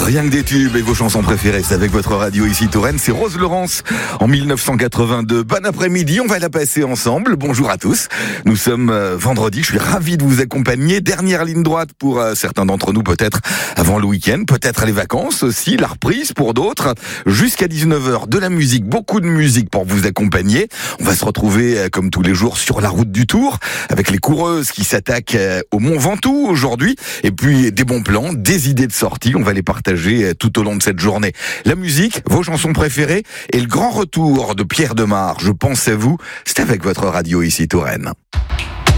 Rien que des tubes et vos chansons préférées, c'est avec votre radio ici Touraine, c'est Rose Laurence en 1982. Bon après-midi, on va la passer ensemble. Bonjour à tous. Nous sommes vendredi, je suis ravi de vous accompagner. Dernière ligne droite pour certains d'entre nous peut-être avant le week-end, peut-être les vacances aussi, la reprise pour d'autres. Jusqu'à 19h, de la musique, beaucoup de musique pour vous accompagner. On va se retrouver comme tous les jours sur la route du Tour avec les coureuses qui s'attaquent au Mont Ventoux aujourd'hui. Et puis des bons plans, des idées de sortie, on va les partager tout au long de cette journée. La musique, vos chansons préférées et le grand retour de Pierre Demar, Je pense à vous, c'est avec votre radio ici Touraine.